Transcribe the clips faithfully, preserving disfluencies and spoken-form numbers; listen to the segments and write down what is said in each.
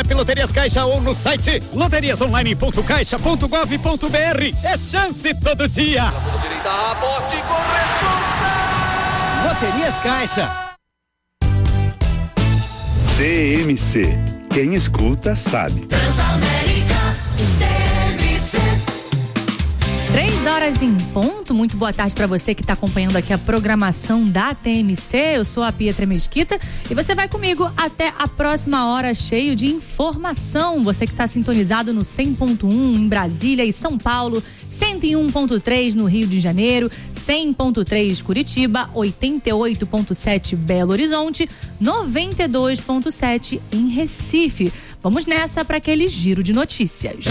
app Loterias Caixa ou no site loterias online ponto caixa ponto gov ponto br. É chance todo dia. Direita, aposte com responsa. Loterias Caixa. T M C. Quem escuta sabe. Transamérica, T M C. Três horas em ponto, muito boa tarde para você que está acompanhando aqui a programação da T M C. Eu sou a Pietra Mesquita e você vai comigo até a próxima hora, cheio de informação. Você que está sintonizado no cem ponto um em Brasília e São Paulo, cento e um ponto três no Rio de Janeiro, cem ponto três Curitiba, oitenta e oito ponto sete Belo Horizonte, noventa e dois ponto sete em Recife. Vamos nessa para aquele giro de notícias.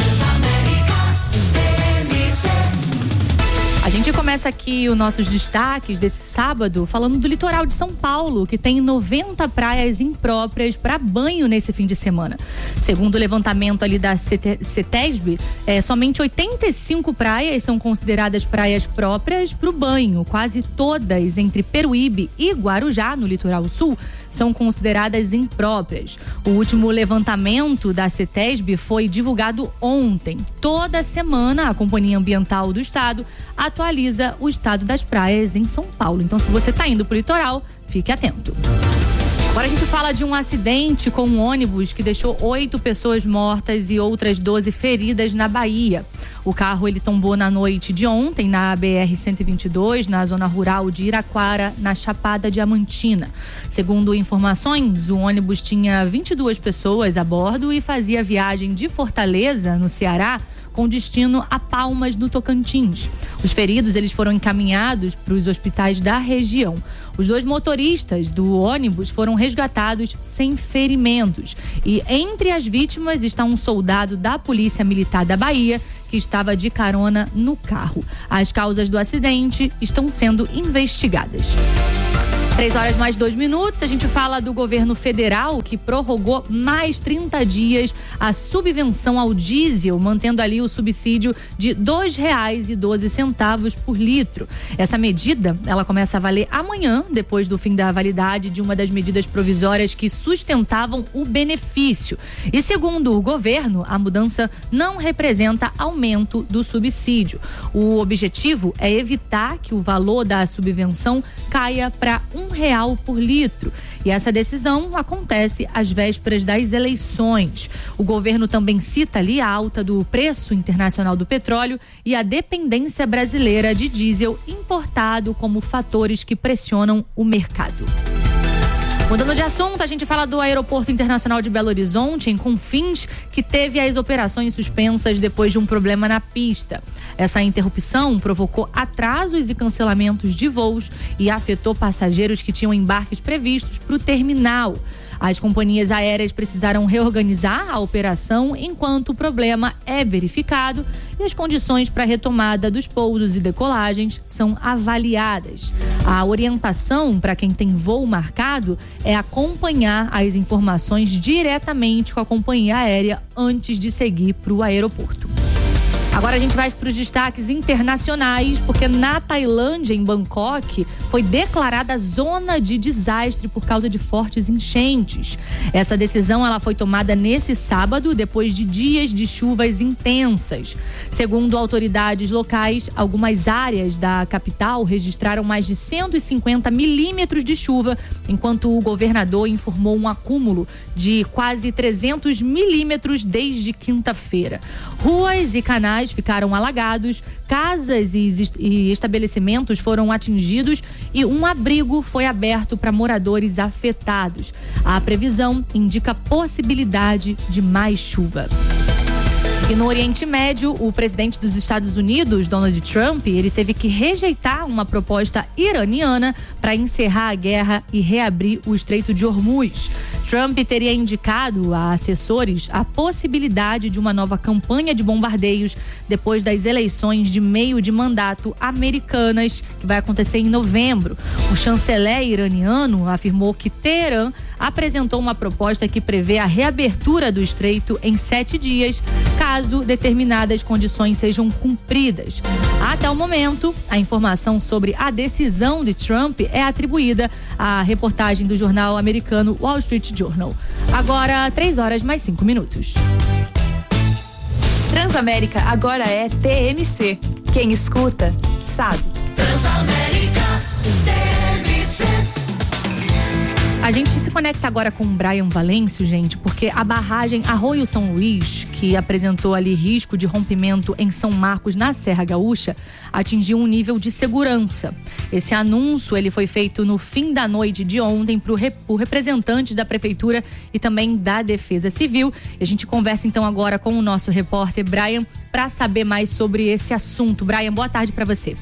A gente começa aqui os nossos destaques desse sábado falando do litoral de São Paulo, que tem noventa praias impróprias para banho nesse fim de semana. Segundo o levantamento ali da CETESB, é, somente oitenta e cinco praias são consideradas praias próprias para o banho. Quase todas entre Peruíbe e Guarujá, no litoral sul, são consideradas impróprias. O último levantamento da CETESB foi divulgado ontem. Toda semana, a Companhia Ambiental do Estado atualiza o estado das praias em São Paulo. Então, se você está indo para o litoral, fique atento. Agora a gente fala de um acidente com um ônibus que deixou oito pessoas mortas e outras doze feridas na Bahia. O carro ele tombou na noite de ontem na B R cento e vinte e dois, na zona rural de Iraquara, na Chapada Diamantina. Segundo informações, o ônibus tinha vinte e duas pessoas a bordo e fazia viagem de Fortaleza, no Ceará, com destino a Palmas, no Tocantins. Os feridos eles foram encaminhados para os hospitais da região. Os dois motoristas do ônibus foram resgatados sem ferimentos. E entre as vítimas está um soldado da Polícia Militar da Bahia que estava de carona no carro. As causas do acidente estão sendo investigadas. Três horas mais dois minutos, a gente fala do governo federal que prorrogou mais trinta dias a subvenção ao diesel, mantendo ali o subsídio de dois reais e doze centavos por litro. Essa medida, ela começa a valer amanhã, depois do fim da validade de uma das medidas provisórias que sustentavam o benefício. E segundo o governo, a mudança não representa aumento do subsídio. O objetivo é evitar que o valor da subvenção caia para um real por litro. E essa decisão acontece às vésperas das eleições. O governo também cita ali a alta do preço internacional do petróleo e a dependência brasileira de diesel importado como fatores que pressionam o mercado. Mudando de assunto, a gente fala do Aeroporto Internacional de Belo Horizonte, em Confins, que teve as operações suspensas depois de um problema na pista. Essa interrupção provocou atrasos e cancelamentos de voos e afetou passageiros que tinham embarques previstos para o terminal. As companhias aéreas precisaram reorganizar a operação enquanto o problema é verificado e as condições para a retomada dos pousos e decolagens são avaliadas. A orientação para quem tem voo marcado é acompanhar as informações diretamente com a companhia aérea antes de seguir para o aeroporto. Agora a gente vai para os destaques internacionais, porque na Tailândia, em Bangkok, foi declarada zona de desastre por causa de fortes enchentes. Essa decisão ela foi tomada nesse sábado, depois de dias de chuvas intensas. Segundo autoridades locais, algumas áreas da capital registraram mais de cento e cinquenta milímetros de chuva, enquanto o governador informou um acúmulo de quase trezentos milímetros desde quinta-feira. Ruas e canais ficaram alagados, casas e estabelecimentos foram atingidos e um abrigo foi aberto para moradores afetados. A previsão indica possibilidade de mais chuva. E no Oriente Médio, o presidente dos Estados Unidos, Donald Trump, ele teve que rejeitar uma proposta iraniana para encerrar a guerra e reabrir o Estreito de Hormuz. Trump teria indicado a assessores a possibilidade de uma nova campanha de bombardeios depois das eleições de meio de mandato americanas, que vai acontecer em novembro. O chanceler iraniano afirmou que Teherã apresentou uma proposta que prevê a reabertura do estreito em sete dias, caso determinadas condições sejam cumpridas. Até o momento, a informação sobre a decisão de Trump é atribuída à reportagem do jornal americano Wall Street Journal. Agora, três horas mais cinco minutos. Transamérica agora é T M C. Quem escuta, sabe. Transamérica T M C. A gente se conecta agora com o Brian Valêncio, gente, porque a barragem Arroio São Luís, que apresentou ali risco de rompimento em São Marcos, na Serra Gaúcha, atingiu um nível de segurança. Esse anúncio ele foi feito no fim da noite de ontem por, por representantes da Prefeitura e também da Defesa Civil. E a gente conversa então agora com o nosso repórter Brian para saber mais sobre esse assunto. Brian, boa tarde para você.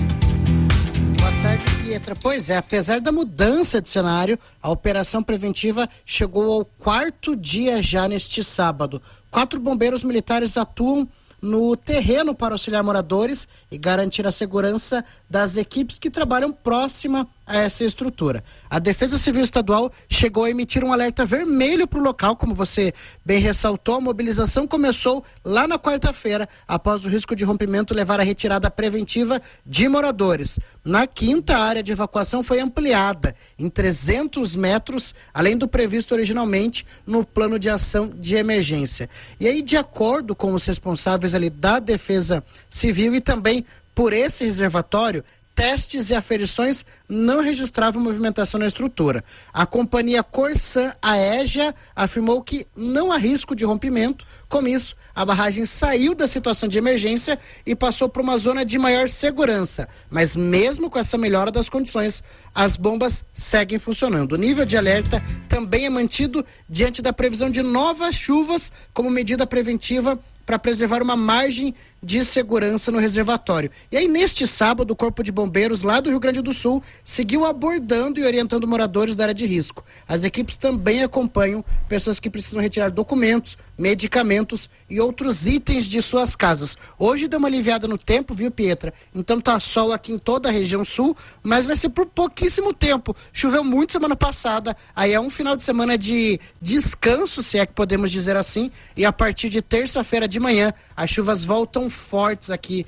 Boa tarde, Pietra. Pois é, apesar da mudança de cenário, a operação preventiva chegou ao quarto dia já neste sábado. Quatro bombeiros militares atuam no terreno para auxiliar moradores e garantir a segurança das equipes que trabalham próxima a essa estrutura. A Defesa Civil Estadual chegou a emitir um alerta vermelho para o local, como você bem ressaltou. A mobilização começou lá na quarta-feira, após o risco de rompimento levar à retirada preventiva de moradores. Na quinta, a área de evacuação foi ampliada em trezentos metros, além do previsto originalmente no plano de ação de emergência. E aí, de acordo com os responsáveis ali da Defesa Civil e também por esse reservatório, testes e aferições não registravam movimentação na estrutura. A companhia Corsan Aégia afirmou que não há risco de rompimento. Com isso, a barragem saiu da situação de emergência e passou para uma zona de maior segurança. Mas mesmo com essa melhora das condições, as bombas seguem funcionando. O nível de alerta também é mantido diante da previsão de novas chuvas como medida preventiva para preservar uma margem de segurança no reservatório. E aí, neste sábado, o Corpo de Bombeiros lá do Rio Grande do Sul seguiu abordando e orientando moradores da área de risco. As equipes também acompanham pessoas que precisam retirar documentos, medicamentos e outros itens de suas casas. Hoje deu uma aliviada no tempo, viu, Pietra? Então tá sol aqui em toda a região sul, mas vai ser por pouquíssimo tempo. Choveu muito semana passada, aí é um final de semana de descanso, se é que podemos dizer assim, e a partir de terça-feira de manhã, as chuvas voltam fortes aqui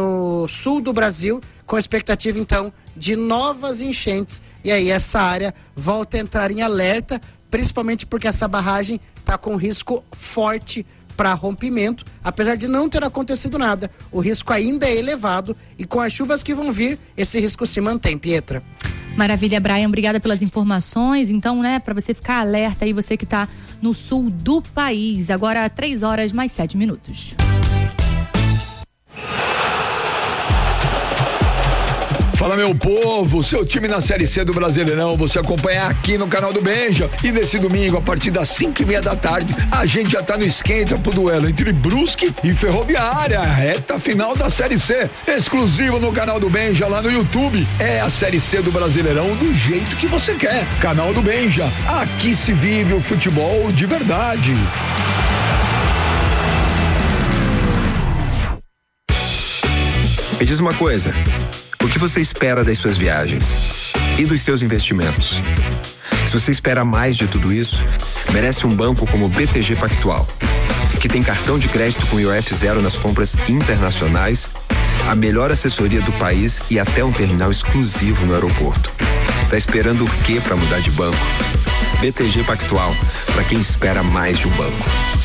no sul do Brasil, com expectativa então de novas enchentes, e aí essa área volta a entrar em alerta, principalmente porque essa barragem está com risco forte para rompimento. Apesar de não ter acontecido nada, o risco ainda é elevado e com as chuvas que vão vir, esse risco se mantém, Pietra. Maravilha, Brian, obrigada pelas informações. Então, né, para você ficar alerta aí, você que está no sul do país. Agora, três horas mais sete minutos. Fala, meu povo, seu time na Série C do Brasileirão, você acompanha aqui no canal do Benja. E nesse domingo, a partir das cinco e meia da tarde, a gente já tá no esquenta pro duelo entre Brusque e Ferroviária, reta final da Série C, exclusivo no canal do Benja lá no YouTube. É a Série C do Brasileirão do jeito que você quer. Canal do Benja, aqui se vive o futebol de verdade. Me diz uma coisa, o que você espera das suas viagens e dos seus investimentos? Se você espera mais de tudo isso, merece um banco como o B T G Pactual, que tem cartão de crédito com I O F zero nas compras internacionais, a melhor assessoria do país e até um terminal exclusivo no aeroporto. Tá esperando o quê para mudar de banco? B T G Pactual, para quem espera mais de um banco.